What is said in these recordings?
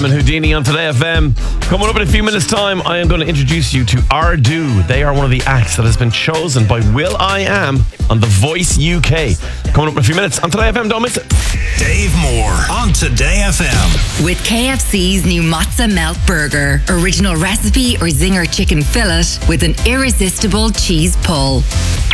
Houdini on Today FM. Coming up in a few minutes' time, I am going to introduce you to Ardu. They are one of the acts that has been chosen by Will I Am on The Voice UK. Coming up in a few minutes on Today FM. Don't miss it. Dave Moore on Today FM. With KFC's new Mozza Melt Burger. Original recipe or zinger chicken fillet with an irresistible cheese pull.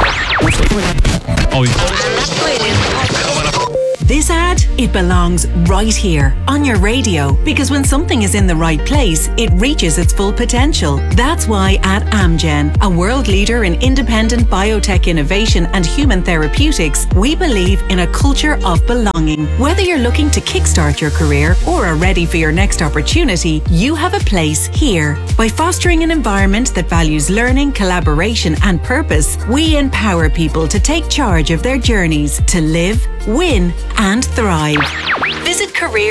This ad, it belongs right here on your radio, because when something is in the right place, it reaches its full potential. That's why at Amgen, a world leader in independent biotech innovation and human therapeutics, we believe in a culture of belonging. Whether you're looking to kickstart your career or are ready for your next opportunity, you have a place here. By fostering an environment that values learning, collaboration and purpose, we empower people to take charge of their journeys to live, win and thrive. Visit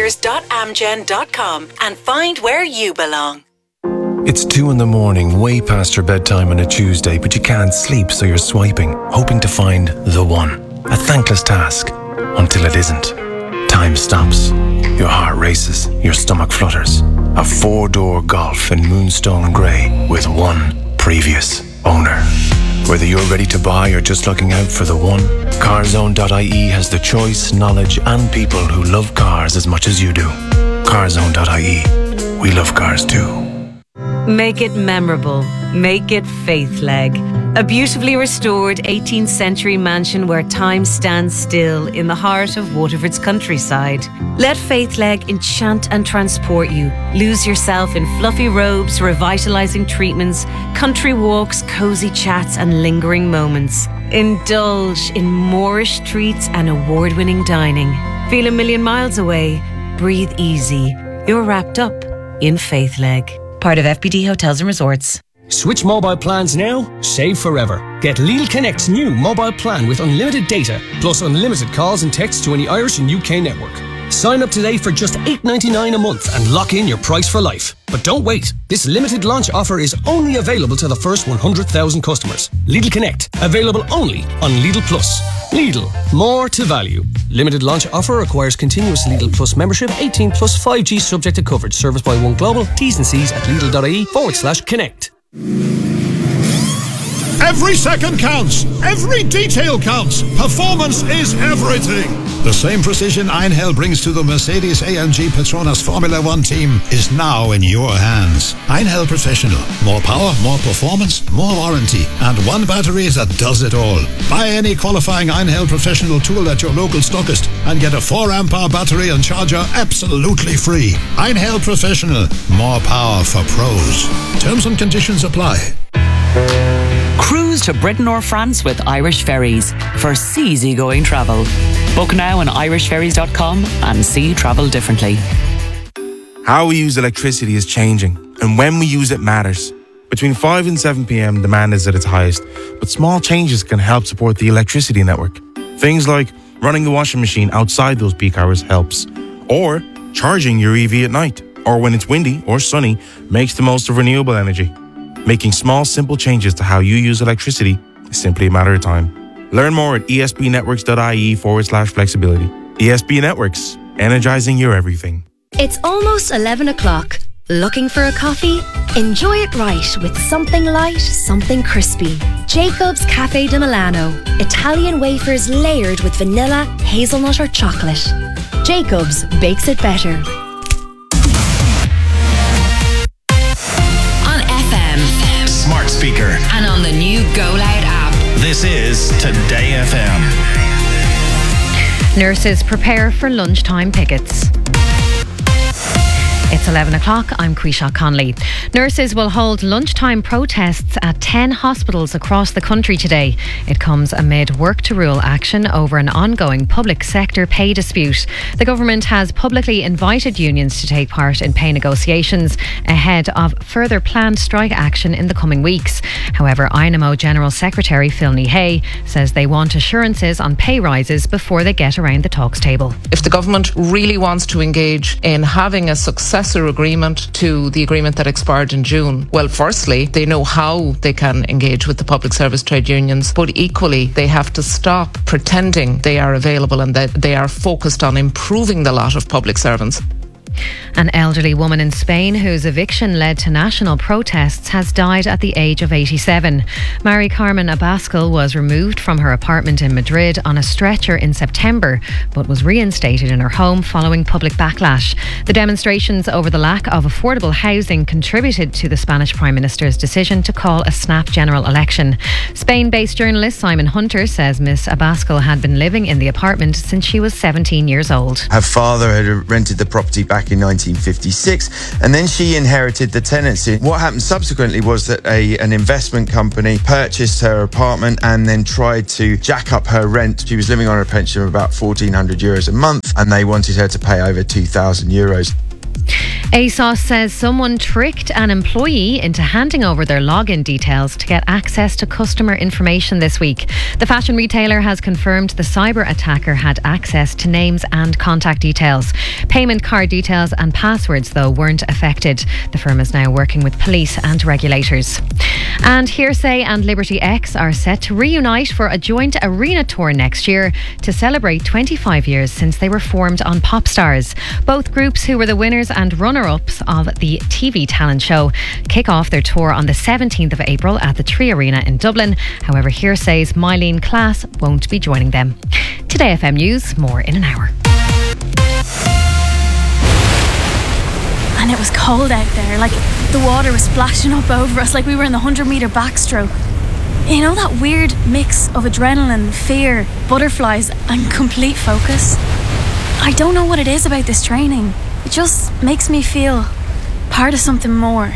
careers.amgen.com and find where you belong. It's 2 a.m, way past your bedtime on a Tuesday, but you can't sleep, so you're swiping, hoping to find the one. A thankless task, until it isn't. Time stops. Your heart races, your stomach flutters. A 4-door Golf in Moonstone Grey with one previous owner. Whether you're ready to buy or just looking out for the one, Carzone.ie has the choice, knowledge and people who love cars as much as you do. Carzone.ie. We love cars too. Make it memorable. Make it Faithleg. A beautifully restored 18th century mansion where time stands still in the heart of Waterford's countryside. Let Faithleg enchant and transport you. Lose yourself in fluffy robes, revitalising treatments, country walks, cosy chats and lingering moments. Indulge in Moorish treats and award-winning dining. Feel a million miles away. Breathe easy. You're wrapped up in Faithleg. Part of FBD Hotels and Resorts. Switch mobile plans now, save forever. Get Lidl Connect's new mobile plan with unlimited data, plus unlimited calls and texts to any Irish and UK network. Sign up today for just $8.99 a month and lock in your price for life. But don't wait. This limited launch offer is only available to the first 100,000 customers. Lidl Connect, available only on Lidl Plus. Lidl, more to value. Limited launch offer requires continuous Lidl Plus membership, 18 plus 5G subject to coverage. Serviced by One Global. T's and C's at Lidl.ie/connect. Every second counts. Every detail counts. Performance is everything. The same precision Einhell brings to the Mercedes-AMG Petronas Formula One team is now in your hands. Einhell Professional. More power, more performance, more warranty, and one battery that does it all. Buy any qualifying Einhell Professional tool at your local stockist and get a 4 amp hour battery and charger absolutely free. Einhell Professional. More power for pros. Terms and conditions apply. Cruise to Britain or France with Irish Ferries for easygoing travel. Book now on irishferries.com and see travel differently. How we use electricity is changing, and when we use it matters. Between 5 and 7 p.m, demand is at its highest, but small changes can help support the electricity network. Things like running the washing machine outside those peak hours helps, or charging your EV at night, or when it's windy or sunny, makes the most of renewable energy. Making small, simple changes to how you use electricity is simply a matter of time. Learn more at esbnetworks.ie/flexibility. ESB Networks, energizing your everything. It's almost 11 o'clock. Looking for a coffee? Enjoy it right with something light, something crispy. Jacob's Cafe di Milano. Italian wafers layered with vanilla, hazelnut or chocolate. Jacob's bakes it better. Smart speaker And on the new Go Loud app. This is Today FM. Nurses prepare for lunchtime pickets. It's 11 o'clock. I'm Quisha Conley. Nurses will hold lunchtime protests at 10 hospitals across the country today. It comes amid work to rule action over an ongoing public sector pay dispute. The government has publicly invited unions to take part in pay negotiations ahead of further planned strike action in the coming weeks. However, INMO General Secretary Phil Hay says they want assurances on pay rises before they get around the talks table. If the government really wants to engage in having a successor agreement to the agreement that expired in June, well, firstly, they know how they can engage with the public service trade unions, but equally, they have to stop pretending they are available and that they are focused on improving the lot of public servants. An elderly woman in Spain whose eviction led to national protests has died at the age of 87. Mari Carmen Abascal was removed from her apartment in Madrid on a stretcher in September, but was reinstated in her home following public backlash. The demonstrations over the lack of affordable housing contributed to the Spanish Prime Minister's decision to call a snap general election. Spain-based journalist Simon Hunter says Miss Abascal had been living in the apartment since she was 17 years old. Her father had rented the property back in 1956, and then she inherited the tenancy. What happened subsequently was that an investment company purchased her apartment and then tried to jack up her rent. She was living on a pension of about €1,400 a month, and they wanted her to pay over €2,000. ASOS says someone tricked an employee into handing over their login details to get access to customer information this week. The fashion retailer has confirmed the cyber attacker had access to names and contact details. Payment card details and passwords, though, weren't affected. The firm is now working with police and regulators. And Hearsay and Liberty X are set to reunite for a joint arena tour next year to celebrate 25 years since they were formed on Popstars. Both groups, who were the winners and runner-ups of the TV talent show, kick off their tour on the 17th of April at the Tree Arena in Dublin. However, Hearsay's Mylene Class won't be joining them. Today FM News, more in an hour. And it was cold out there, like the water was splashing up over us like we were in the 100-metre backstroke. You know, that weird mix of adrenaline, fear, butterflies and complete focus? I don't know what it is about this training. It just makes me feel part of something more.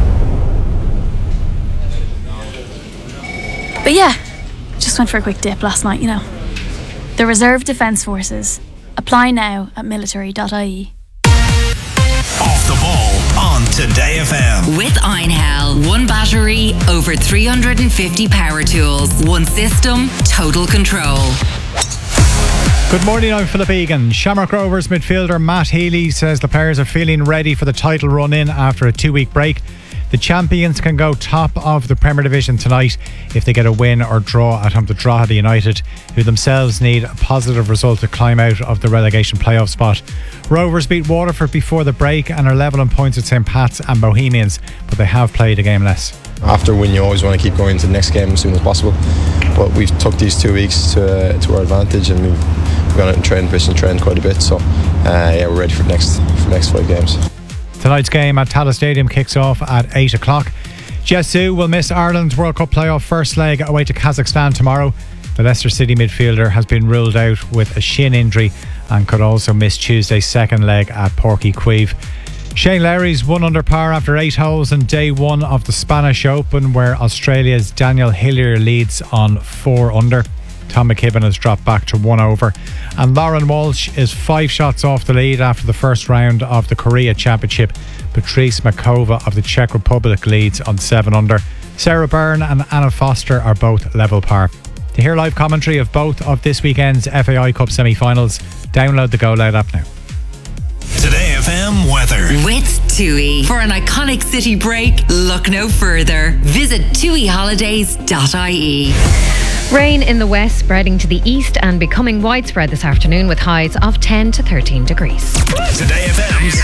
But yeah, just went for a quick dip last night, you know. The Reserve Defence Forces. Apply now at military.ie. Off the ball on Today FM. With Einhell, one battery, over 350 power tools, one system, total control. Good morning, I'm Philip Egan. Shamrock Rovers midfielder Matt Healy says the players are feeling ready for the title run-in after a 2-week break. The champions can go top of the Premier Division tonight if they get a win or draw at home to Drogheda United, who themselves need a positive result to climb out of the relegation playoff spot. Rovers beat Waterford before the break and are level on points with St Pat's and Bohemians, but they have played a game less. After a win, you always want to keep going to the next game as soon as possible, but we've took these 2 weeks to our advantage, and we've gone out and trained quite a bit, so we're ready for the next 5 games. Tonight's game at Tallaght Stadium kicks off at 8 o'clock. Jesu will miss Ireland's World Cup playoff first leg away to Kazakhstan tomorrow. The Leicester City midfielder has been ruled out with a shin injury and could also miss Tuesday's second leg at Porky Queeve. Shane Lowry's 1 under par after 8 holes on day 1 of the Spanish Open, where Australia's Daniel Hillier leads on 4 under. Tom McKibben has dropped back to 1 over, and Lauren Walsh is 5 shots off the lead after the first round of the Korea Championship. Patrice Makova of the Czech Republic leads on 7 under. Sarah Byrne and Anna Foster are both level par. To hear live commentary of both of this weekend's FAI Cup semi-finals, download the Go Loud app now. Today FM weather. With TUI. For an iconic city break, look no further. Visit tuiholidays.ie. Rain in the west spreading to the east and becoming widespread this afternoon with highs of 10 to 13 degrees. Today FM's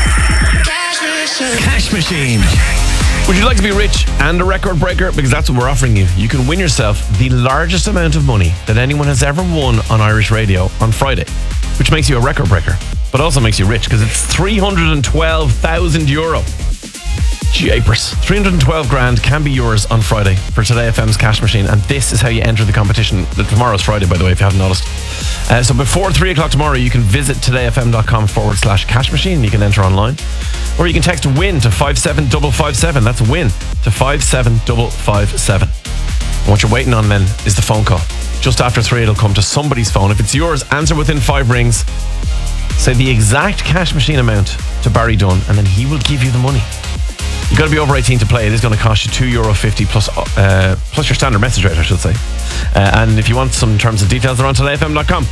Cash Machine. Would you like to be rich and a record breaker? Because that's what we're offering you. You can win yourself the largest amount of money that anyone has ever won on Irish radio on Friday, which makes you a record breaker, but also makes you rich because it's €312,000. Japers. 312 grand can be yours on Friday for Today FM's Cash Machine, and this is how you enter the competition. Tomorrow's Friday, by the way, if you haven't noticed. So before 3 o'clock tomorrow, you can visit todayfm.com/cash machine. You can enter online, or you can text WIN to 57557. That's WIN to 57557. And what you're waiting on then is the phone call. Just after 3, it'll come to somebody's phone. If it's yours, answer within 5 rings. Say the exact Cash Machine amount to Barry Dunn, and then he will give you the money. You've got to be over 18 to play. It is going to cost you €2.50 plus your standard message rate, I should say. And if you want some terms and details, they're on todayfm.com.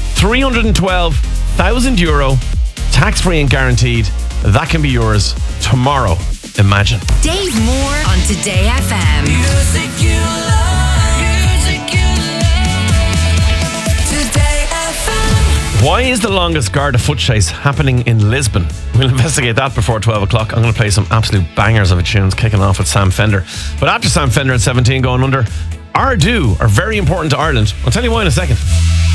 €312,000, tax-free and guaranteed. That can be yours tomorrow. Imagine. Dave Moore on Today FM. Music you love. Music you love. Today FM. Why is the longest Garda foot chase happening in Lisbon? We'll investigate that before 12 o'clock. I'm going to play some absolute bangers of a tunes, kicking off with Sam Fender. But after Sam Fender at 17 going under, Ardú are very important to Ireland. I'll tell you why in a second.